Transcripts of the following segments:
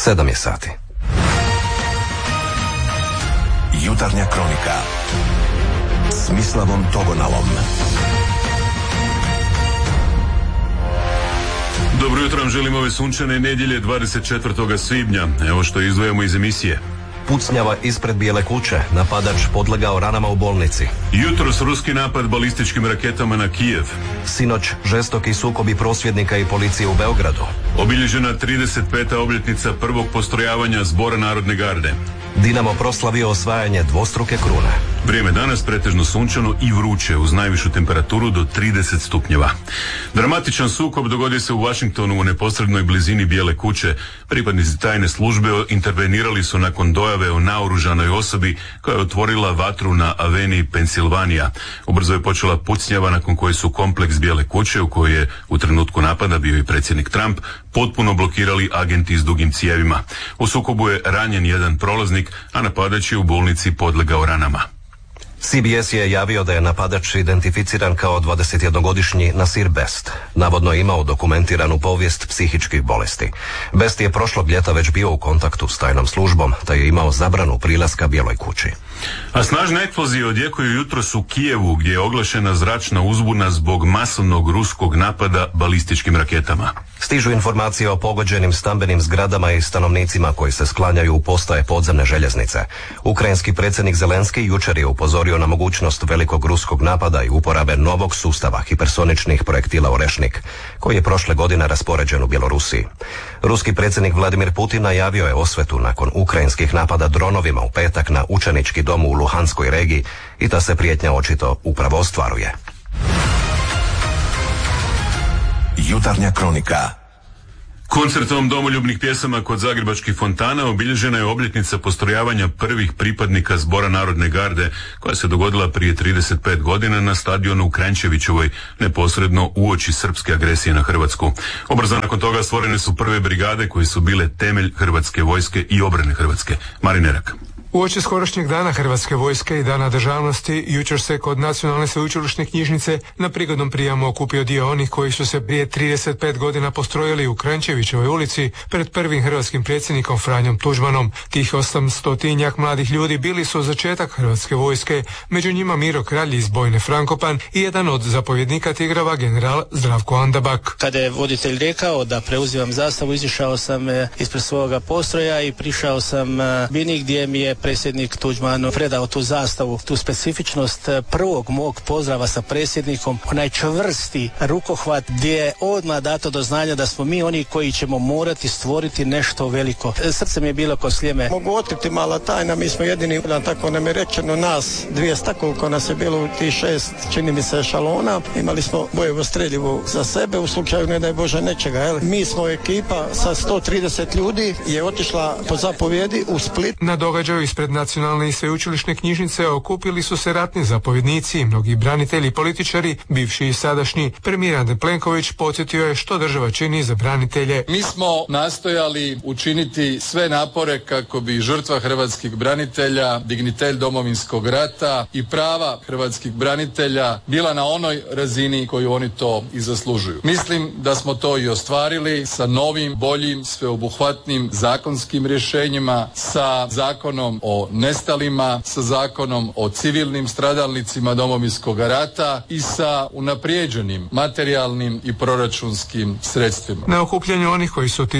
7 je sati. Jutarnja kronika s Mislavom Togonalom. Dobro jutro vam želim ove sunčane nedjelje 24. svibnja. Evo što izdvajamo iz emisije. Pucnjava ispred Bijele kuće, napadač podlegao ranama u bolnici. Jutros ruski napad balističkim raketama na Kijev. Sinoć žestoki sukobi prosvjednika i policije u Beogradu. Obilježena 35. obljetnica prvog postrojavanja Zbora narodne garde. Dinamo proslavio osvajanje dvostruke krune. Vrijeme danas pretežno sunčano i vruće uz najvišu temperaturu do 30 stupnjeva. Dramatičan sukob dogodio se u Washingtonu u neposrednoj blizini Bijele kuće. Pripadnici tajne službe intervenirali su nakon dojave o naoružanoj osobi koja je otvorila vatru na aveniji Pensilvanija. Ubrzo je počela pucnjava nakon koje su kompleks Bijele kuće, u kojoj je u trenutku napada bio i predsjednik Trump, potpuno blokirali agenti s dugim cijevima. U sukobu je ranjen jedan prolaznik, a napadač je u bolnici podlegao ranama. CBS je javio da je napadač identificiran kao 21-godišnji Nasir Best. Navodno je imao dokumentiranu povijest psihičkih bolesti. Best je prošlog ljeta već bio u kontaktu s tajnom službom, te je imao zabranu prilaska Bijeloj kući. A snažne eksplozije odjekuju jutros u Kijevu, gdje je oglašena zračna uzbuna zbog masovnog ruskog napada balističkim raketama. Stižu informacije o pogođenim stambenim zgradama i stanovnicima koji se sklanjaju u postaje podzemne željeznice. Ukrajinski predsjednik Zelenski jučer je upozorio na mogućnost velikog ruskog napada i uporabe novog sustava hipersoničnih projektila Orešnik, koji je prošle godine raspoređen u Bjelorusiji. Ruski predsjednik Vladimir Putin najavio je osvetu nakon ukrajinskih napada dronovima u petak na učenički dom u Luhanskoj regiji i ta se prijetnja očito upravo ostvaruje. Jutarnja kronika. Koncertom domoljubnih pjesama kod zagrebačkih fontana obilježena je obljetnica postrojavanja prvih pripadnika Zbora narodne garde, koja se dogodila prije 35 godina na stadionu u Kranjčevićevoj, neposredno uoči srpske agresije na Hrvatsku. Ubrzo nakon toga stvorene su prve brigade koje su bile temelj Hrvatske vojske i obrane Hrvatske. Marin Erak. Uoči skorašnjeg dana Hrvatske vojske i Dana državnosti, jučer se kod Nacionalne sveučilišne knjižnice na prigodnom prijemu okupio dio onih koji su se prije 35 godina postrojili u Kranjčevićevoj ulici pred prvim hrvatskim predsjednikom Franjom Tuđmanom. Tih 800-tinjak mladih ljudi bili su začetak Hrvatske vojske, među njima Miro Kralj iz bojne Frankopan i jedan od zapovjednika Tigrava, general Zdravko Andabak. Kada je voditelj rekao da preuzimam zastavu, izišao sam ispred svoga postroja i prišao sam bini gdje mi je predsjednik Tuđman predao tu zastavu, tu specifičnost prvog mog pozdrava sa predsjednikom, onaj čvrsti rukohvat gdje je odmah dato do znanja da smo mi oni koji ćemo morati stvoriti nešto veliko. Srce mi je bilo ko sljeme. Mogu otkriti mala tajna, mi smo jedini, tako nam je rečeno, nas 200 koliko nas je bilo u tih 6, čini mi se, šalona. Imali smo bojevo streljivo za sebe u slučaju ne daj Bože nečega. Jel? Mi smo ekipa sa 130 ljudi je otišla po zapovjedi u Split. Na događaju ispred Nacionalne i sveučilišne knjižnice okupili su se ratni zapovjednici i mnogi branitelji i političari, bivši i sadašnji. Premijer Andrej Plenković podsjetio je što država čini za branitelje. Mi smo nastojali učiniti sve napore kako bi žrtva hrvatskih branitelja, dignitet Domovinskog rata i prava hrvatskih branitelja bila na onoj razini koju oni to i zaslužuju. Mislim da smo to i ostvarili sa novim, boljim, sveobuhvatnim zakonskim rješenjima, sa zakonom o nestalima, sa zakonom o civilnim stradalnicima Domovinskog rata i sa unaprijeđenim materijalnim i proračunskim sredstvima. Na okupljanju onih koji su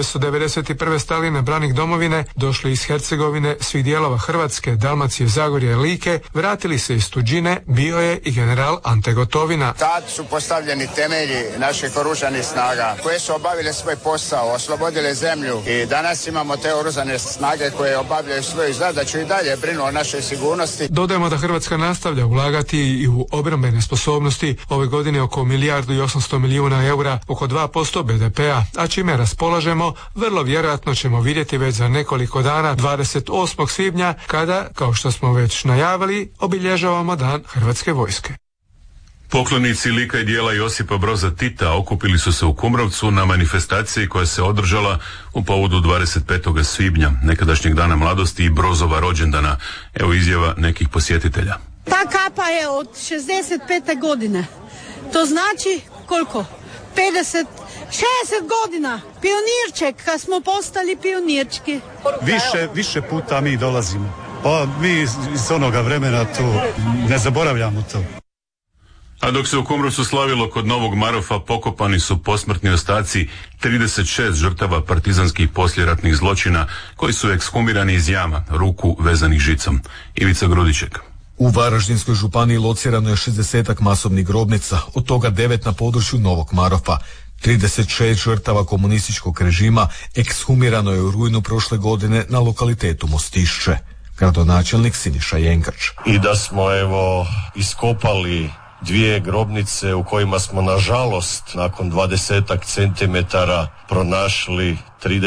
1991. stali na branik domovine, došli iz Hercegovine, svih dijelova Hrvatske, Dalmacije, Zagorja i Like, vratili se iz tuđine, bio je i general Ante Gotovina. Tad su postavljeni temelji naših oružanih snaga koje su obavile svoj posao, oslobodile zemlju i danas imamo te oružane snage koje obavljaju svoju zadaću i dalje brinu o našoj sigurnosti. Dodajemo da Hrvatska nastavlja ulagati i u obrambene sposobnosti, ove godine oko 1,8 milijardi eura, oko 2% BDP-a, a čime raspolažemo, vrlo vjerojatno ćemo vidjeti već za nekoliko dana 28. svibnja, kada, kao što smo već najavili, obilježavamo Dan Hrvatske vojske. Poklonici lika i djela Josipa Broza Tita okupili su se u Kumrovcu na manifestaciji koja se održala u povodu 25. svibnja, nekadašnjeg Dana mladosti i Brozova rođendana. Evo izjava nekih posjetitelja. Ta kapa je od 65. godine. To znači koliko? godina. Pionirček, kad smo postali pionirčki. Više puta mi dolazimo. Pa mi iz onoga vremena to ne zaboravljamo to. A dok se u Kumrovcu slavilo kod Novog Marofa, pokopani su posmrtni ostaci 36 žrtava partizanskih poslijeratnih zločina koji su ekshumirani iz jama, ruku vezanih žicom. Ivica Grudiček. U Varaždinskoj županiji locirano je 60 masovnih grobnica, od toga 9 na području Novog Marofa. 36 žrtava komunističkog režima ekshumirano je u rujnu prošle godine na lokalitetu Mostišće. Gradonačelnik Siniša Jenkač. I da smo iskopali 2 grobnice u kojima smo nažalost nakon 20 centimetara pronašli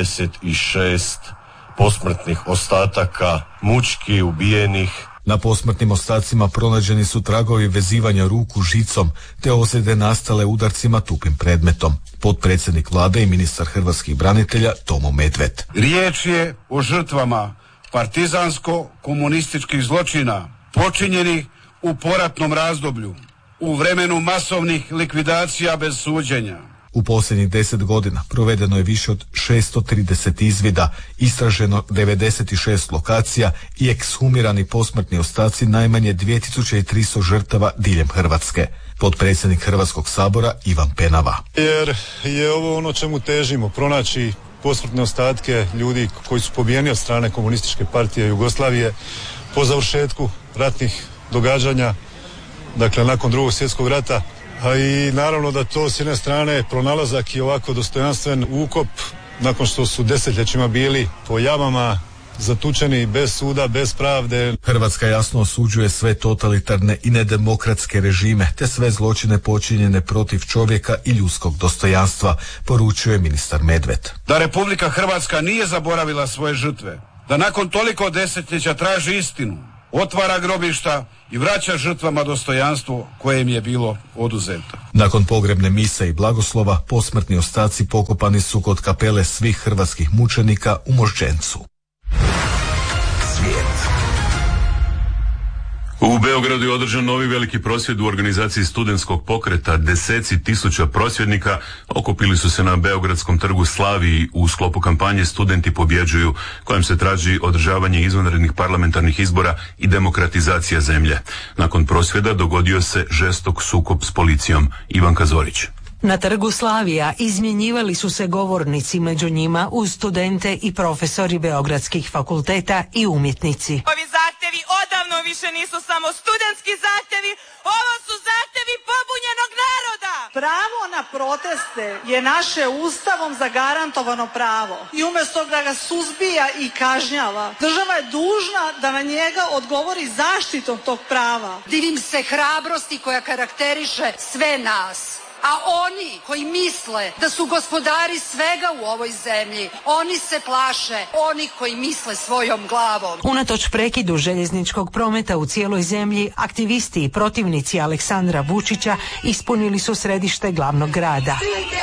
36 posmrtnih ostataka mučki ubijenih. Na posmrtnim ostacima pronađeni su tragovi vezivanja ruku žicom te ozljede nastale udarcima tupim predmetom. Potpredsjednik vlade i ministar hrvatskih branitelja Tomo Medved. Riječ je o žrtvama partizansko-komunističkih zločina počinjenih u poratnom razdoblju, u vremenu masovnih likvidacija bez suđenja. U posljednjih 10 godina provedeno je više od 630 izvida, istraženo 96 lokacija i ekshumirani posmrtni ostaci najmanje 2300 žrtava diljem Hrvatske. Potpredsjednik Hrvatskog sabora Ivan Penava. Jer je ovo ono čemu težimo, pronaći posmrtne ostatke ljudi koji su pobijeni od strane komunističke partije Jugoslavije po završetku ratnih događanja, dakle nakon Drugog svjetskog rata. A i naravno da to s jedne strane pronalazak i ovako dostojanstven ukop nakon što su desetljećima bili po jamama zatučeni bez suda, bez pravde. Hrvatska jasno osuđuje sve totalitarne i nedemokratske režime te sve zločine počinjene protiv čovjeka i ljudskog dostojanstva, poručuje ministar Medved. Da Republika Hrvatska nije zaboravila svoje žrtve, da nakon toliko desetljeća traži istinu, otvara grobišta i vraća žrtvama dostojanstvo koje im je bilo oduzeto. Nakon pogrebne mise i blagoslova, posmrtni ostaci pokopani su kod kapele svih hrvatskih mučenika u Moždžencu. U Beogradu je održan novi veliki prosvjed u organizaciji studentskog pokreta. Deseci tisuća prosvjednika okupili su se na Beogradskom trgu Slaviji u sklopu kampanje Studenti pobjeđuju, kojem se traži održavanje izvanrednih parlamentarnih izbora i demokratizacija zemlje. Nakon prosvjeda dogodio se žestok sukob s policijom. Ivanka Zorić. Na trgu Slavija izmjenjivali su se govornici, među njima uz studente i profesori beogradskih fakulteta i umjetnici. Ovi zahtjevi odavno više nisu samo studentski zahtjevi, ovo su zahtjevi pobunjenog naroda. Pravo na proteste je naše ustavom zagarantovano pravo i umjesto da ga suzbija i kažnjava, država je dužna da na njega odgovori zaštitom tog prava. Divim se hrabrosti koja karakteriše sve nas. A oni koji misle da su gospodari svega u ovoj zemlji, oni se plaše onih koji misle svojom glavom. Unatoč prekidu željezničkog prometa u cijeloj zemlji, aktivisti i protivnici Aleksandra Vučića ispunili su središte glavnog grada.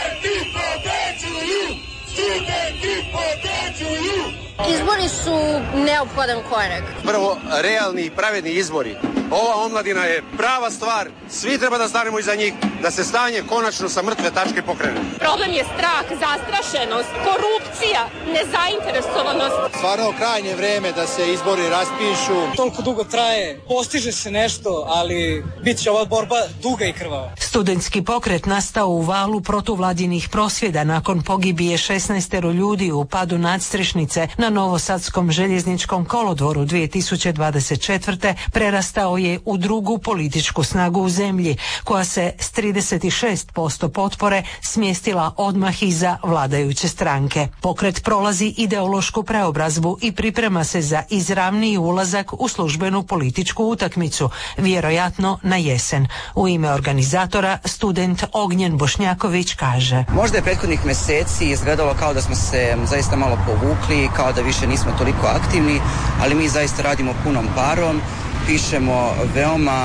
Izbori su neophodan korak. Prvo, realni i pravedni izbori. Ova omladina je prava stvar. Svi treba da stanemo iza njih, da se stanje konačno sa mrtve tačke pokrene. Problem je strah, zastrašenost, korupcija, nezainteresovanost. Stvarno krajnje vreme da se izbori raspišu. Toliko dugo traje, postiže se nešto, ali bit će ova borba duga i krvava. Studentski pokret nastao u valu protuvladinih prosvjeda nakon pogibije 16 ljudi u padu nadstrešnice na Novosadskom željezničkom kolodvoru 2024. prerastao je u drugu političku snagu u zemlji, koja se s 36% potpore smjestila odmah iza vladajuće stranke. Pokret prolazi ideološku preobrazbu i priprema se za izravniji ulazak u službenu političku utakmicu, vjerojatno na jesen. U ime organizatora student Ognjen Bošnjaković kaže: Možda je prethodnih mjeseci izgledalo kao da smo se zaista malo povukli, kao da više nismo toliko aktivni, ali mi zaista radimo punom parom, pišemo veoma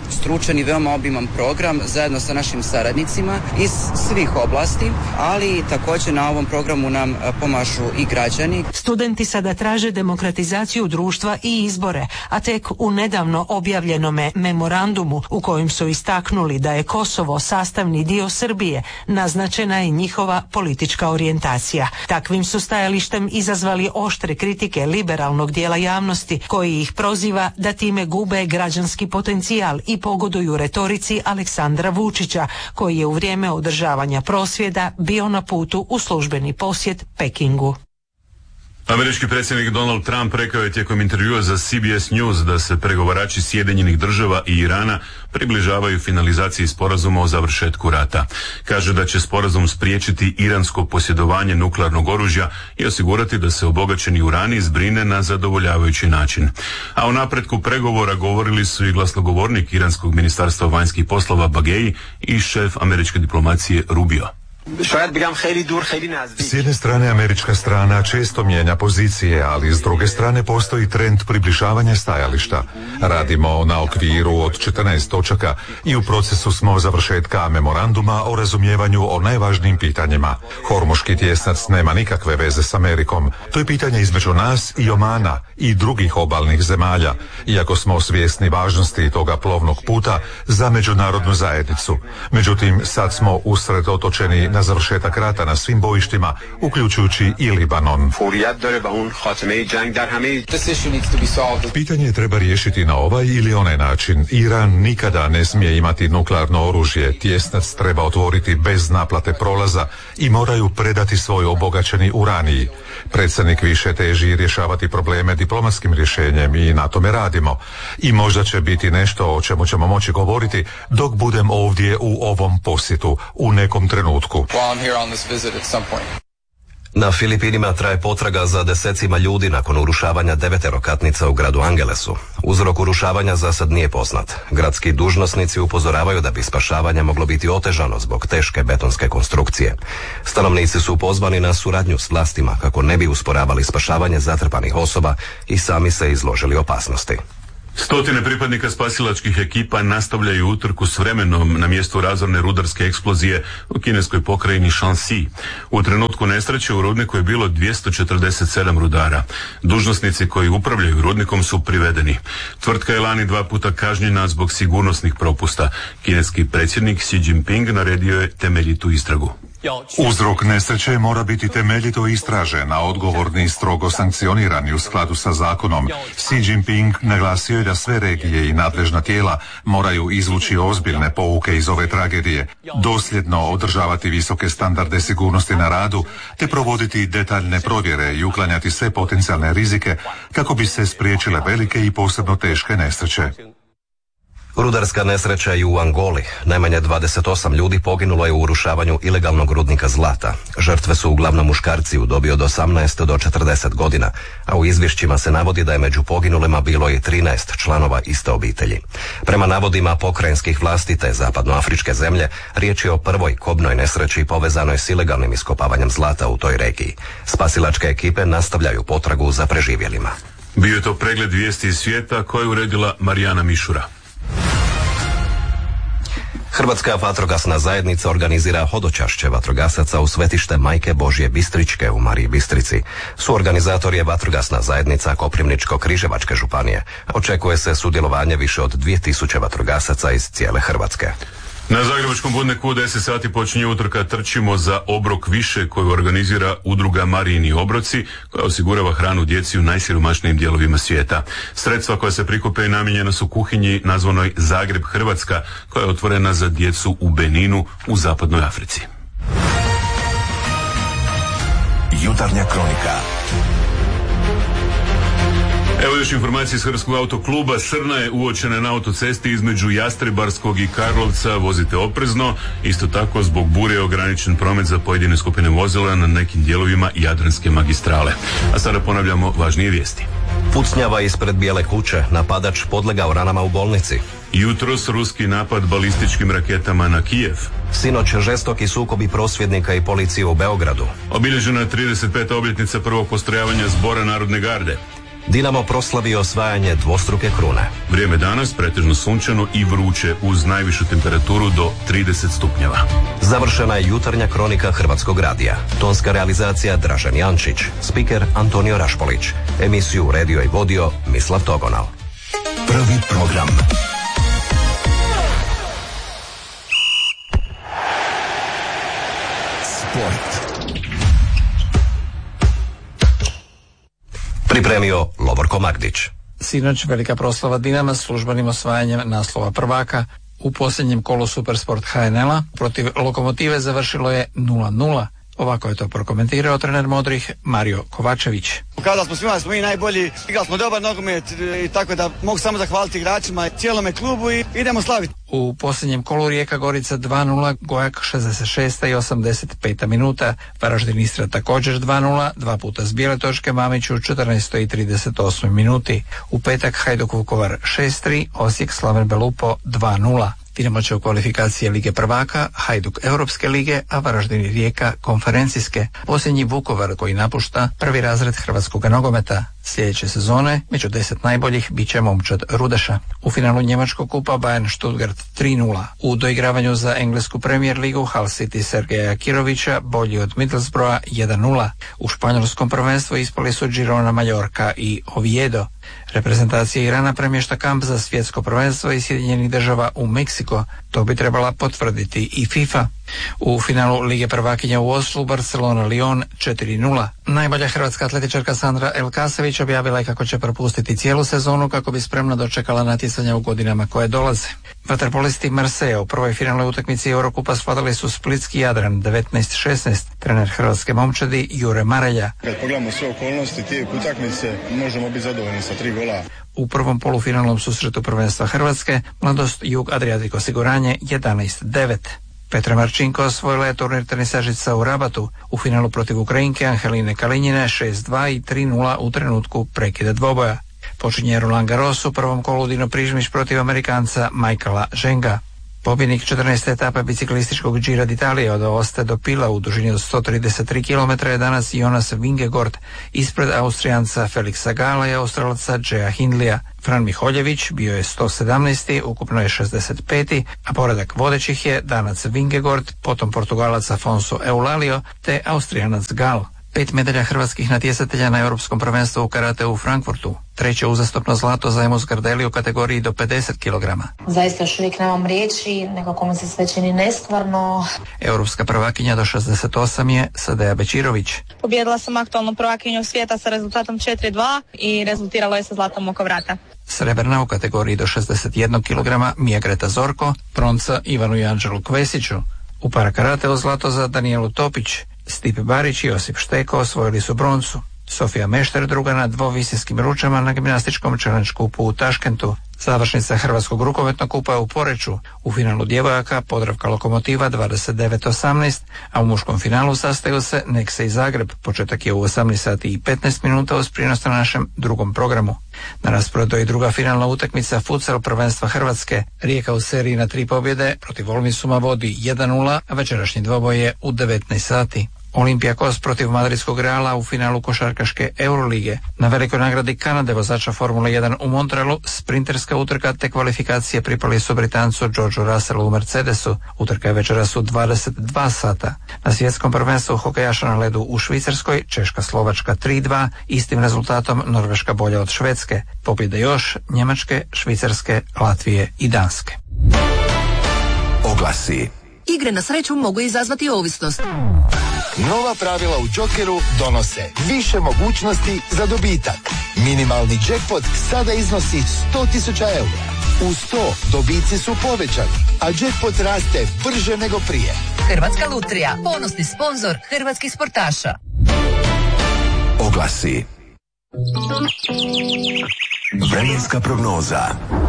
stručan i veoma obiman program zajedno sa našim saradnicima iz svih oblasti, ali također na ovom programu nam pomažu i građani. Studenti sada traže demokratizaciju društva i izbore, a tek u nedavno objavljenome memorandumu u kojem su istaknuli da je Kosovo sastavni dio Srbije, naznačena je njihova politička orijentacija. Takvim su stajalištem izazvali oštre kritike liberalnog dijela javnosti, koji ih proziva da time gube građanski potencijal i pogoduju retorici Aleksandra Vučića, koji je u vrijeme održavanja prosvjeda bio na putu u službeni posjet Pekingu. Američki predsjednik Donald Trump rekao je tijekom intervjua za CBS News da se pregovarači Sjedinjenih Država i Irana približavaju finalizaciji sporazuma o završetku rata. Kaže da će sporazum spriječiti iransko posjedovanje nuklearnog oružja i osigurati da se obogaćeni urani zbrine na zadovoljavajući način. A o napretku pregovora govorili su i glasnogovornik iranskog ministarstva vanjskih poslova Bagei i šef američke diplomacije Rubio. S jedne strane američka strana često mijenja pozicije, ali s druge strane postoji trend približavanja stajališta. Radimo na okviru od 14 točaka i u procesu smo završetka memoranduma o razumijevanju o najvažnijim pitanjima. Hormuški tjesnac nema nikakve veze s Amerikom. To je pitanje između nas i Omana i drugih obalnih zemalja, iako smo svjesni važnosti toga plovnog puta za međunarodnu zajednicu. Međutim, sad smo usredotočeni na završetak rata na svim bojištima, uključujući i Libanon. Pitanje treba riješiti na ovaj ili onaj način. Iran nikada ne smije imati nuklearno oružje, tjesnac treba otvoriti bez naplate prolaza i moraju predati svoj obogaćeni uranij. Predsjednik više teži rješavati probleme diplomatskim rješenjem i na tome radimo. I možda će biti nešto o čemu ćemo moći govoriti dok budem ovdje u ovom posjetu u nekom trenutku. Na Filipinima traje potraga za desecima ljudi nakon urušavanja 9 katnica u gradu Angelesu. Uzrok urušavanja za sad nije poznat. Gradski dužnosnici upozoravaju da bi spašavanje moglo biti otežano zbog teške betonske konstrukcije. Stanovnici su pozvani na suradnju s vlastima kako ne bi usporavali spašavanje zatrpanih osoba i sami se izložili opasnosti. Stotine pripadnika spasilačkih ekipa nastavljaju utrku s vremenom na mjestu razorne rudarske eksplozije u kineskoj pokrajini Shanxi. U trenutku nesreće u rudniku je bilo 247 rudara. Dužnosnici koji upravljaju rudnikom su privedeni. Tvrtka je lani 2 puta kažnjena zbog sigurnosnih propusta. Kineski predsjednik Xi Jinping naredio je temeljitu istragu. Uzrok nesreće mora biti temeljito istražen, a odgovorni strogo sankcionirani u skladu sa zakonom. Xi Jinping naglasio je da sve regije i nadležna tijela moraju izvući ozbiljne pouke iz ove tragedije, dosljedno održavati visoke standarde sigurnosti na radu, te provoditi detaljne provjere i uklanjati sve potencijalne rizike kako bi se spriječile velike i posebno teške nesreće. Rudarska nesreća i u Angoli. Najmanje 28 ljudi poginulo je u urušavanju ilegalnog rudnika zlata. Žrtve su uglavnom muškarci u dobi od 18 do 40 godina, a u izvješćima se navodi da je među poginulima bilo i 13 članova iste obitelji. Prema navodima pokrajinskih vlasti te zapadnoafričke zemlje, riječ je o prvoj kobnoj nesreći povezanoj s ilegalnim iskopavanjem zlata u toj regiji. Spasilačke ekipe nastavljaju potragu za preživjelima. Bio je to pregled vijesti iz svijeta koje je uredila Marijana Mišura. Hrvatska vatrogasna zajednica organizira hodočašće vatrogasaca u svetište Majke Božje Bistričke u Mariji Bistrici. Suorganizator je vatrogasna zajednica Koprivničko-križevačke županije. Očekuje se sudjelovanje više od 2000 vatrogasaca iz cijele Hrvatske. Na Zagrebačkom Budneku u 10 sati počinje utrka Trčimo za obrok više koju organizira udruga Marijini obroci koja osigurava hranu djeci u najsiromašnijim dijelovima svijeta. Sredstva koja se prikupe namijenjena su kuhinji nazvanoj Zagreb Hrvatska koja je otvorena za djecu u Beninu u zapadnoj Africi. Jutarnja kronika. Evo još informacije iz Hrvatskog autokluba. Srna je uočena na autocesti između Jastrebarskog i Karlovca. Vozite oprezno. Isto tako zbog bure je ograničen promet za pojedine skupine vozila na nekim dijelovima Jadranske magistrale. A sada ponavljamo važnije vijesti. Pucnjava ispred Bijele kuće. Napadač podlegao ranama u bolnici. Jutros ruski napad balističkim raketama na Kijev. Sinoć žestoki sukobi prosvjednika i policije u Beogradu. Obilježena je 35. obljetnica prvog postrojavanja Zbora Narodne garde. Dinamo proslavio osvajanje dvostruke krune. Vrijeme danas pretežno sunčano i vruće uz najvišu temperaturu do 30 stupnjeva. Završena je jutarnja kronika Hrvatskog radija. Tonska realizacija Dražen Jančić, spiker Antonio Rašpolić. Emisiju uredio i vodio Mislav Togonal. Prvi program. Sport. Pripremio Lovorko Magdić. Sinoć velika proslava Dinama s službenim osvajanjem naslova prvaka. U posljednjem kolu Supersport HNL-a protiv Lokomotive završilo je 0-0. Ovako je to prokomentirao trener Modrih Mario Kovačević. Pokazali smo svima da smo mi najbolji, igrali smo dobar nogomet i tako da mogu samo zahvaliti igračima, cijelome klubu i idemo slaviti. U posljednjem kolu Rijeka Gorica 2-0, Gojak 66. i 85. minuta, Varaždin Istra također 2-0, dva puta s bijele točke Mamić u 14. i 38. minuti. U petak Hajduk Vukovar 6-3, Osijek Slaven Belupo 2-0. Dinamo će u kvalifikacije Lige prvaka, Hajduk Europske lige, a Varaždin i Rijeka konferencijske. Posljednji Vukovar koji napušta prvi razred hrvatskog nogometa. Sljedeće sezone među 10 najboljih bit će momčad Rudeša. U finalu njemačkog kupa Bayern Stuttgart 3-0. U doigravanju za englesku Premier ligu Hull City Sergeja Kirovića bolji od Middlesbrougha 1-0. U španjolskom prvenstvu ispali su Girona, Mallorca i Oviedo. Reprezentacija Irana premješta kamp za svjetsko prvenstvo iz Sjedinjenih država u Meksiko. To bi trebala potvrditi i FIFA. U finalu Lige prvakinja u Oslu Barcelona-Lyon 4-0. Najbolja hrvatska atletičarka Sandra Elkasević objavila je kako će propustiti cijelu sezonu kako bi spremno dočekala natjecanja u godinama koje dolaze. Vaterpolisti Marseille u prvoj finalnoj utakmici Eurokupa svladali su splitski Jadran 19-16. Trener hrvatske momčadi Jure Marelja. Kad pogledamo sve okolnosti tijek utakmice, možemo biti zadovoljni sa 3 gola. U prvom polufinalnom susretu prvenstva Hrvatske Mladost Jug Adriatic osiguranje 11-9. Petra Marčinko osvojila je turnir tenisažica u Rabatu u finalu protiv Ukrajinke Angeline Kalinjine 6-2 i 3-0 u trenutku prekida dvoboja. Počinje Roland Garros u prvom kolu Dino Prižmić protiv Amerikanca Michaela Ženga. Pobjednik 14. etape biciklističkog Gira d'Italia od Aoste do Pila u dužini od 133 km je danas Jonas Vingegaard ispred Austrijanca Felixa Gala i Australca Jaya Hindleya. Fran Miholjević bio je 117. ukupno je 65. a poredak vodećih je Danac Vingegaard, potom Portugalac Afonso Eulalio te Austrijanac Gal. 5 medalja hrvatskih natjecatelja na Europskom prvenstvu u karate u Frankfurtu. Treće uzastopno zlato za Emus Gardelli u kategoriji do 50 kg. Zaista još uvijek nemam riječi, nekako mi se sve čini nestvarno. Europska prvakinja do 68 je Sadeja Bečirović. Pobijedila sam aktualnu prvakinju svijeta sa rezultatom 4-2 i rezultiralo je sa zlatom oko vrata. Srebrna u kategoriji do 61 kg Mija Greta Zorko, bronca Ivanu i Anđelu Kvesiću. U parakarateu zlato za Danijelu Topić. Stipe Barić i Josip Šteko osvojili su broncu. Sofija Mešter druga na dvovisinskim ručama na gimnastičkom challenge kupu u Taškentu. Završnica Hrvatskog rukometnog kupa je u Poreču. U finalu djevojaka Podravka Lokomotiva 29-18, a u muškom finalu sastaju se Nekse i Zagreb. Početak je u 18 sati i 15 minuta uz prijenos na našem drugom programu. Na rasporedu je i druga finalna utakmica futsal prvenstva Hrvatske. Rijeka u seriji na 3 pobjede protiv Olmisuma vodi 1-0, a večerašnji dvoboj je u 19 sati. Olympiakos protiv Madridskog Reala u finalu košarkaške Eurolige. Na velikoj nagradi Kanade vozača Formule 1 u Montrealu sprinterska utrka te kvalifikacije pripali su Britancu Georgeu Russellu u Mercedesu. Utrka je večeras u 22 sata. Na svjetskom prvenstvu hokejaša na ledu u Švicarskoj Češka Slovačka 3-2, istim rezultatom Norveška bolja od Švedske. Pobjede još Njemačke, Švicarske, Latvije i Danske. Oglasi. Igre na sreću mogu izazvati ovisnost. Nova pravila u Jokeru donose više mogućnosti za dobitak. Minimalni jackpot sada iznosi 100.000 eura. Uz to dobici su povećani, a jackpot raste brže nego prije. Hrvatska lutrija, ponosni sponzor hrvatskih sportaša. Oglasi. Vremenska prognoza.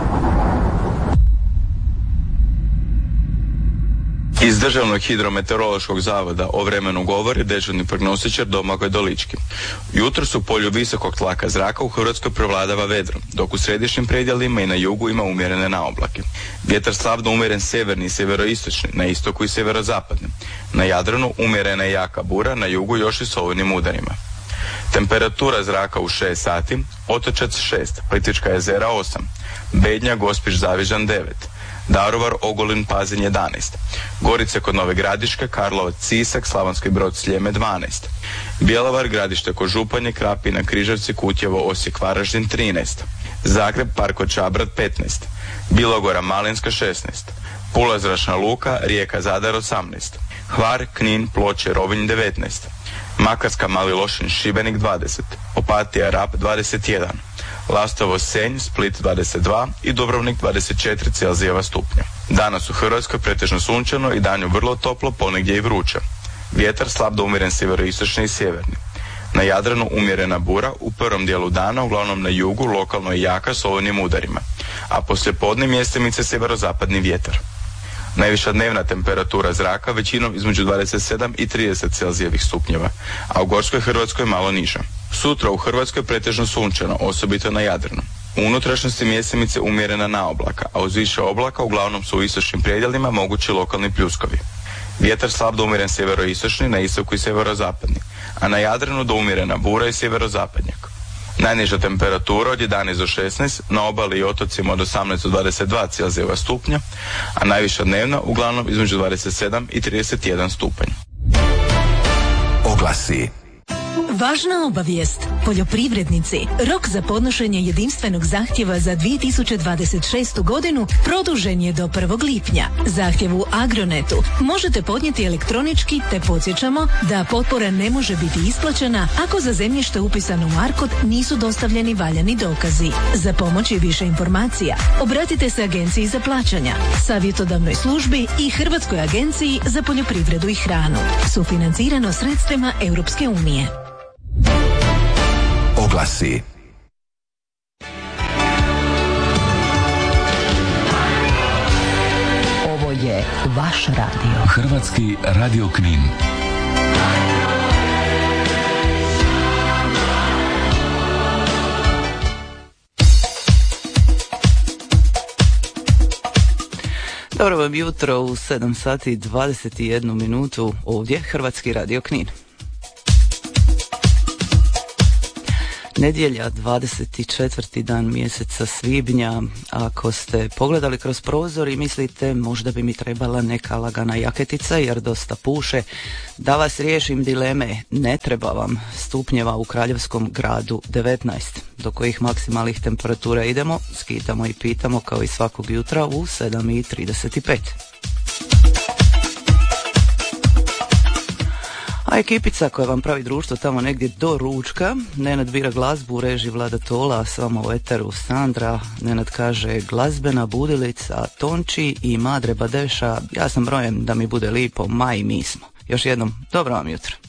Iz Državnog hidrometeorološkog zavoda o vremenu govori dežurni prognostičar Domagoj Dolički. Jutros u polju visokog tlaka zraka u Hrvatskoj prevladava vedro, dok u središnjim predjelima i na jugu ima umjerene naoblake. Vjetar slavno umjeren sjeverni i sjeveroistočni, na istoku i sjeverozapadni. Na Jadranu umjerena je jaka bura, na jugu još i s olujnim udarima. Temperatura zraka u 6 sati, Otočac 6, Plitvička jezera 8, Bednja, Gospić, Zavižan 9, Daruvar, Ogulin, Pazin 11, Gorice kod Nove Gradiške, Karlovac, Sisak, Slavonski Brod, Sljeme 12, Bjelovar, Gradište kod Županje, Krapina, Križevci, Kutjevo, Osijek, Varaždin 13, Zagreb, Parko Čabrad 15, Bilogora, Malinska 16, Pula, Zračna luka, Rijeka, Zadar 18, Hvar, Knin, Ploče, Rovinj 19, Makarska, Mali Lošinj, Šibenik 20, Opatija, Rab 21, Lastovo, Senj, Split 22 i Dubrovnik 24 Celzijeva stupnja. Danas u Hrvatskoj pretežno sunčano i danju vrlo toplo, ponegdje i vruće. Vjetar slab do umjeren sjeveroistočni i sjeverni. Na Jadranu umjerena bura, u prvom dijelu dana, uglavnom na jugu, lokalno i jaka s olujnim udarima, a poslijepodne mjestimice sjeverozapadni vjetar. Najviša dnevna temperatura zraka većinom između 27 i 30 Celzijevih stupnjeva, a u Gorskoj Hrvatskoj malo niža. Sutra u Hrvatskoj pretežno sunčano, osobito na Jadranu. U unutrašnjosti mjestimice umjerena na oblaka, a uz više oblaka uglavnom su u istočnim predjelima mogući lokalni pljuskovi. Vjetar slab do umjeren sjeveroistočni, na istoku i sjeverozapadni, a na Jadranu do umjerena bura i sjeverozapadnjak. Najniža temperatura od 11 do 16, na obali i otocima od 18 do 22 Celzijeva stupnja, a najviša dnevna uglavnom između 27 i 31 stupanj. Oglasi. Važna obavijest. Poljoprivrednici, rok za podnošenje jedinstvenog zahtjeva za 2026. godinu produžen je do 1. lipnja. Zahtjev u Agronetu možete podnijeti elektronički, te podsjećamo da potpora ne može biti isplaćena ako za zemljište upisano u ARKOD nisu dostavljeni valjani dokazi. Za pomoć i više informacija obratite se Agenciji za plaćanja, savjetodavnoj službi i Hrvatskoj agenciji za poljoprivredu i hranu. Sufinancirano sredstvima Europske unije. Oglasi. Ovo je vaš radio. Hrvatski radio Knin. Dobro vam jutro u 7 sati 21 minutu, ovdje Hrvatski radio Knin. Nedjelja, 24. dan mjeseca svibnja. Ako ste pogledali kroz prozor i mislite možda bi mi trebala neka lagana jaketica jer dosta puše, da vas riješim dileme, ne treba vam. Stupnjeva u Kraljevskom gradu 19. Do kojih maksimalnih temperatura idemo, skitamo i pitamo kao i svakog jutra u 7:35. A ekipica koja vam pravi društvo tamo negdje do ručka, Nenad bira glazbu u režiji Vlada Tola, s vama u eteru Sandra. Nenad kaže glazbena budilica, Tonči i Madre Badeša, ja sam brojem da mi bude lipo, ma i mi smo. Još jednom, dobro vam jutro.